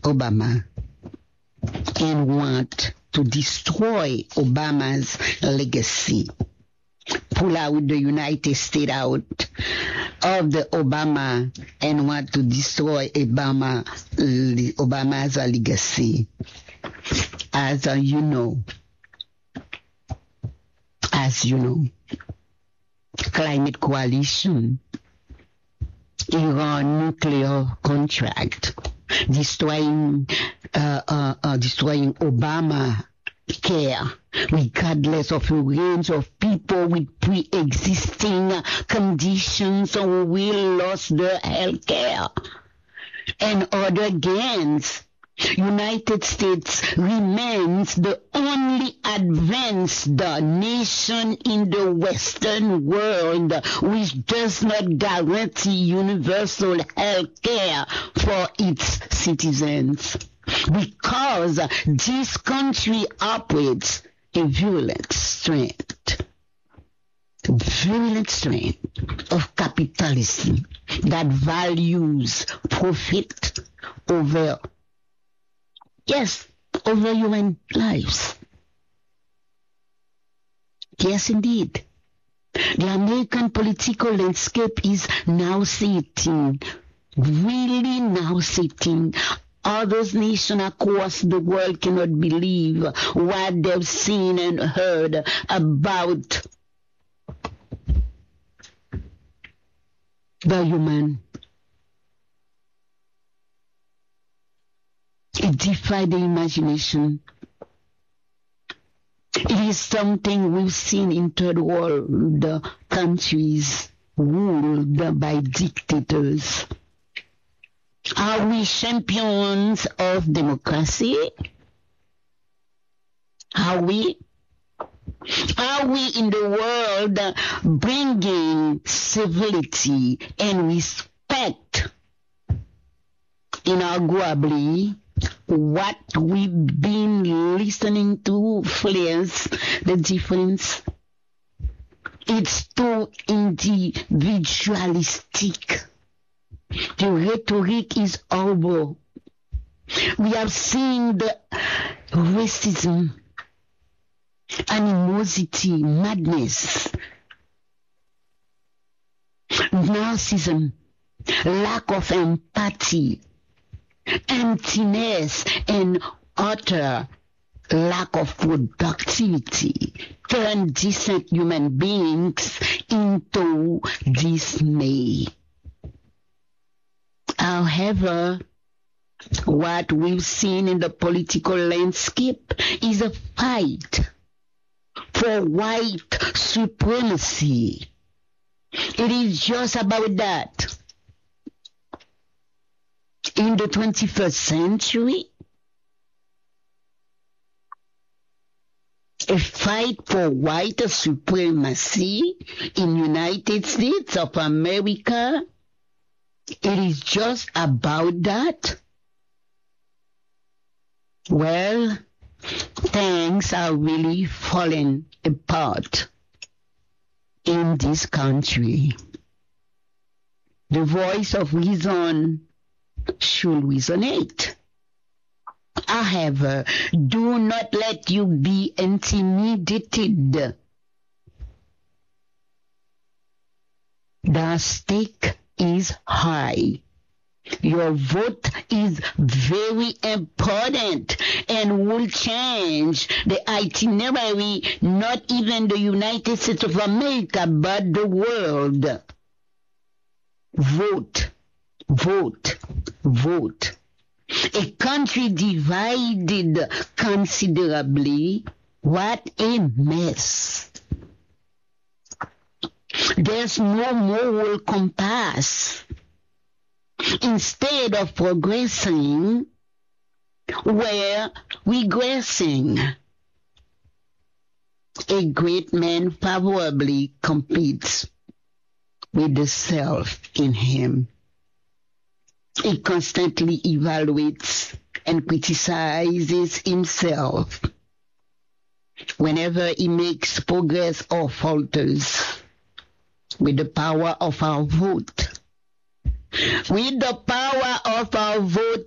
Obama and want to destroy Obama's legacy, pull out the United States out of the Obama and want to destroy Obama's legacy. As you know, Climate Coalition, Iran nuclear contract, destroying Obama care, regardless of a range of people with pre-existing conditions who will lose their health care and other gains. United States remains the only advanced nation in the Western world which does not guarantee universal health care for its citizens, because this country operates a violent strength of capitalism that values profit over human lives. Yes, indeed. The American political landscape is now setting. Other nations across the world cannot believe what they've seen and heard about the human. It defies the imagination. It is something we've seen in third world countries ruled by dictators. Are we champions of democracy? Are we in the world bringing civility and respect? Inarguably, what we've been listening to flares the difference. It's too individualistic. The rhetoric is horrible. We have seen the racism, animosity, madness, narcissism, lack of empathy, emptiness, and utter lack of productivity turn decent human beings into dismay. However, what we've seen in the political landscape is a fight for white supremacy. It is just about that. In the 21st century, a fight for white supremacy in United States of America, it is just about that. Well, things are really falling apart in this country. The voice of reason should resonate. However, do not let you be intimidated. The stake is high. Your vote is very important and will change the itinerary, not even the United States of America, but the world. Vote, vote, vote. A country divided considerably, what a mess. There's no moral compass. Instead of progressing, we're regressing. A great man favorably competes with the self in him. He constantly evaluates and criticizes himself whenever he makes progress or falters. With the power of our vote. With the power of our vote,